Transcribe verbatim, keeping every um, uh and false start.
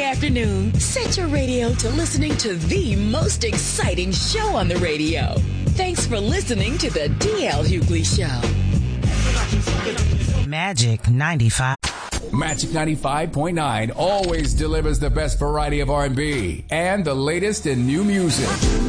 afternoon, set your radio to listening to the most exciting show on the radio. Thanks for listening to the D L Hughley Show. Magic ninety-five. Magic ninety-five point nine always delivers the best variety of R and B and the latest in new music.